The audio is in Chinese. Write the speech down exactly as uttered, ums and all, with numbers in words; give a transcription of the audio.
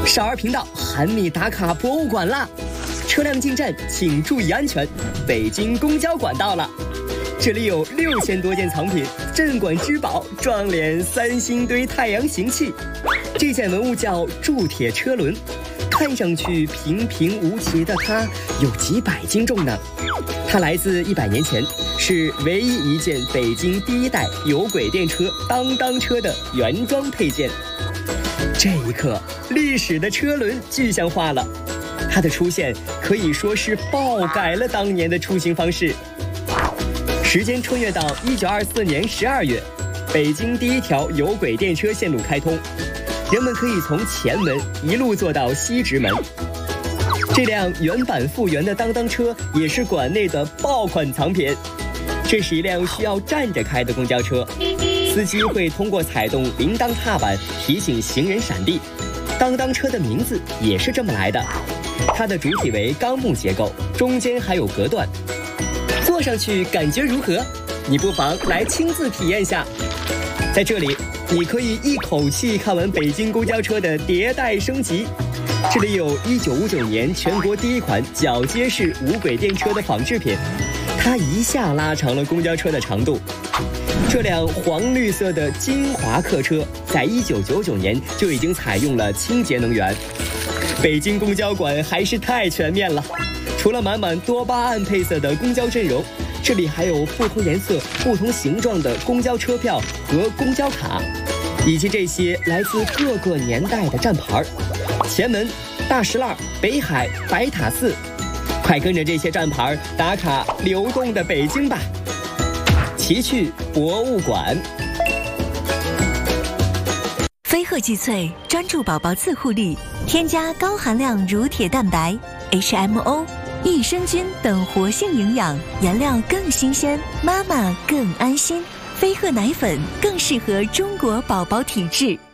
少儿频道喊你打卡博物馆啦！车辆进站请注意安全。北京公交馆到了，这里有六千多件藏品，镇馆之宝撞脸三星堆太阳行器。这件文物叫铸铁车轮，看上去平平无奇的它有几百斤重呢。它来自一百年前，是唯一一件北京第一代有轨电车当当车的原装配件。这一刻，历史的车轮具象化了，它的出现可以说是爆改了当年的出行方式。时间穿越到一九二四年十二月，北京第一条有轨电车线路开通，人们可以从前门一路坐到西直门。这辆原版复原的当当车也是馆内的爆款藏品。这是一辆需要站着开的公交车，司机会通过踩动铃铛踏板提醒行人闪避。当当车的名字也是这么来的，它的主体为钢木结构，中间还有隔断。坐上去感觉如何？你不妨来亲自体验下。在这里，你可以一口气看完北京公交车的迭代升级。这里有一九五九年全国第一款铰接式无轨电车的仿制品，它一下拉长了公交车的长度。这辆黄绿色的金华客车，在一九九九年就已经采用了清洁能源。北京公交馆还是太全面了，除了满满多巴胺配色的公交阵容，这里还有不同颜色、不同形状的公交车票和公交卡，以及这些来自各个年代的站牌。前门、大石栏、北海、白塔寺，快跟着这些站牌打卡流动的北京吧！奇趣博物馆。 飞鹤济萃专注宝宝自护力，添加高含量乳铁蛋白、H M O、益生菌等活性营养，颜料更新鲜，妈妈更安心。飞鹤奶粉更适合中国宝宝体质。